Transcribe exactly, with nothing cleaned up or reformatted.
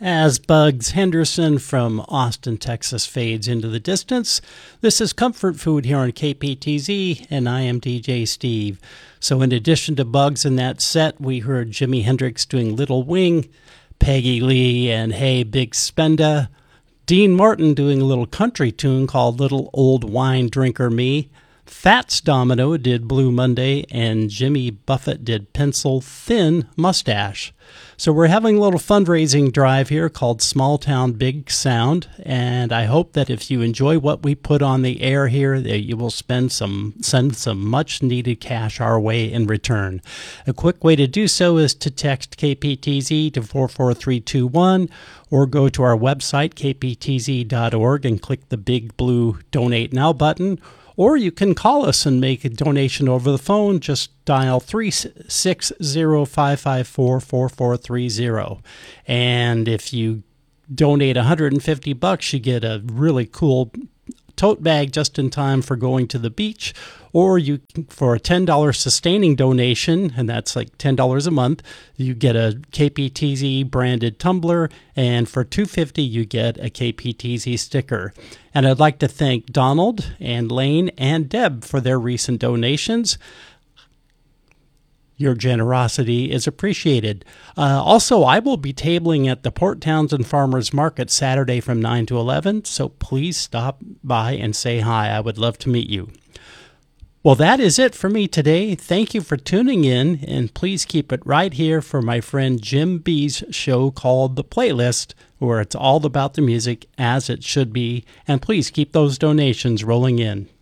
As Bugs Henderson from Austin, Texas fades into the distance, this is Comfort Food here on K P T Z, and I am D J Steve. So in addition to Bugs in that set, we heard Jimi Hendrix doing Little Wing, Peggy Lee and Hey Big Spenda, Dean Martin doing a little country tune called Little Old Wine Drinker Me, Fats Domino did Blue Monday, and Jimmy Buffett did Pencil Thin Mustache. So we're having a little fundraising drive here called Small Town Big Sound, and I hope that if you enjoy what we put on the air here, that you will spend some send some much needed cash our way in return. A quick way to do so is to text K P T Z to four four three two one or go to our website k p t z dot org and click the big blue Donate Now button. Or you can call us and make a donation over the phone. Just dial three six zero, five five four, four four three zero. And if you donate one hundred fifty bucks, you get a really cool tote bag just in time for going to the beach. Or you, for a ten dollars sustaining donation, and that's like ten dollars a month, you get a K P T Z branded tumbler, and for two hundred fifty dollars you get a K P T Z sticker. And I'd like to thank Donald and Lane and Deb for their recent donations. Your generosity is appreciated. Uh, also, I will be tabling at the Port Townsend Farmers Market Saturday from nine to eleven, so please stop by and say hi. I would love to meet you. Well, that is it for me today. Thank you for tuning in, and please keep it right here for my friend Jim B's show called The Playlist, where it's all about the music as it should be, and please keep those donations rolling in.